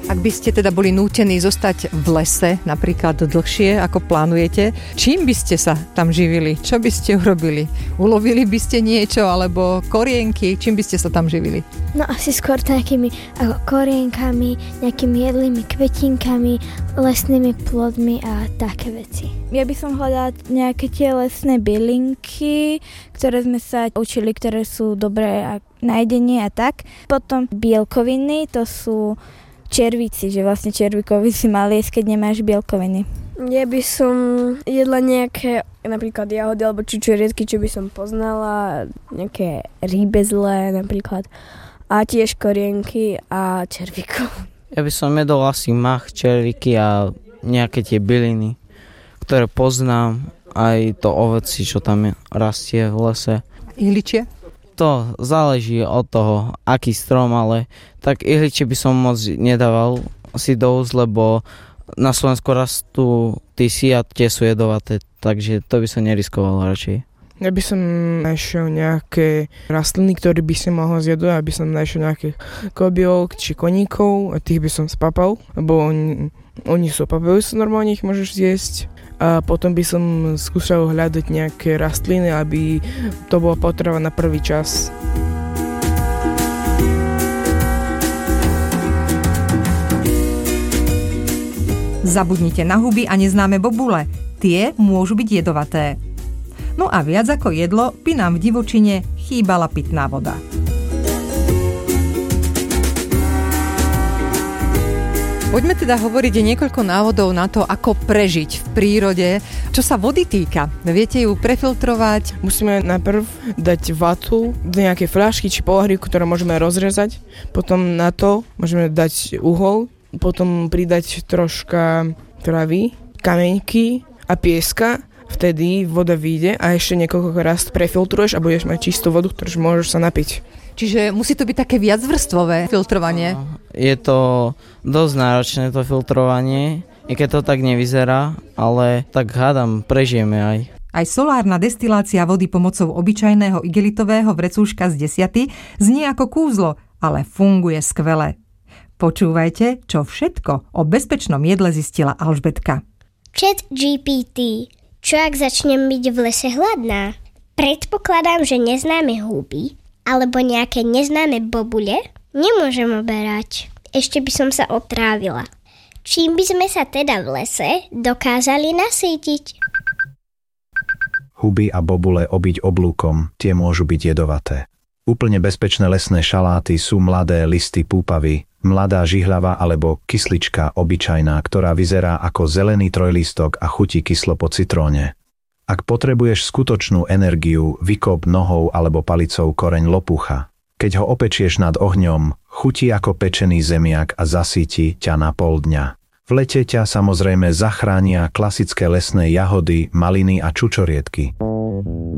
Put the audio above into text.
Ak by ste teda boli nútení zostať v lese napríklad dlhšie, ako plánujete, čím by ste sa tam živili? Čo by ste urobili? Ulovili by ste niečo, alebo korienky? Čím by ste sa tam živili? No asi skôr takými ako korienkami, nejakými jedlými kvetinkami, lesnými plodmi a také veci. Ja by som hľadala nejaké tie lesné bylinky, ktoré sme sa učili, ktoré sú dobré na jedenie a tak. Potom bielkoviny, to sú červíci, že vlastne červíkovi si mal jesť, keď nemáš bielkoviny. Ja by som jedla nejaké napríklad jahody alebo čučoriedky, čo by som poznala, nejaké rýbezle napríklad a tiež korienky a červíkov. Ja by som jedol asi mach, červíky a nejaké tie byliny, ktoré poznám, aj to ovoci, čo tam rastie v lese. Ihličie? To záleží od toho, aký strom, ale tak ihličie by som moc nedával si do úst, lebo na Slovensku rastú tisy a tie sú jedovaté, takže to by som neriskoval radšej. Ja by som našiel nejaké rastliny, ktoré by si mohol zjedať, aby som našiel nejakých kobiolk či koníkov a tých by som spapal, lebo oni sú papajúce, normálne ich môžeš zjesť. A potom by som skúšal hľadať nejaké rastliny, aby to bola potreba na prvý čas. Zabudnite na huby a neznáme bobule. Tie môžu byť jedovaté. No a viac ako jedlo by nám v divočine chýbala pitná voda. Poďme teda hovoriť niekoľko návodov na to, ako prežiť v prírode. Čo sa vody týka, viete ju prefiltrovať? Musíme najprv dať vatu do nejakej fľašky či poláhriku, ktorú môžeme rozrezať. Potom na to môžeme dať uhol, potom pridať troška travy, kameňky a pieska. Vtedy voda vyjde a ešte niekoľko raz prefiltruješ a budeš mať čistú vodu, ktorú môžeš sa napiť. Čiže musí to byť také viacvrstvové filtrovanie. Je to dosť náročné to filtrovanie, i keď to tak nevyzerá, ale tak hádam, prežijeme aj. Aj solárna destilácia vody pomocou obyčajného igelitového vrecúška z 10 znie ako kúzlo, ale funguje skvele. Počúvajte, čo všetko o bezpečnom jedle zistila Alžbetka. ChatGPT. Čo ak začnem byť v lese hladná? Predpokladám, že neznáme huby alebo nejaké neznáme bobule nemôžem oberať. Ešte by som sa otrávila. Čím by sme sa teda v lese dokázali nasýtiť? Huby a bobule obiť oblúkom, tie môžu byť jedovaté. Úplne bezpečné lesné šaláty sú mladé listy púpavy, mladá žihľava alebo kyslička obyčajná, ktorá vyzerá ako zelený trojlístok a chutí kyslo po citróne. Ak potrebuješ skutočnú energiu, vykop nohou alebo palicou koreň lopucha. Keď ho opečieš nad ohňom, chutí ako pečený zemiak a zasíti ťa na pol dňa. V lete ťa samozrejme zachránia klasické lesné jahody, maliny a čučoriedky.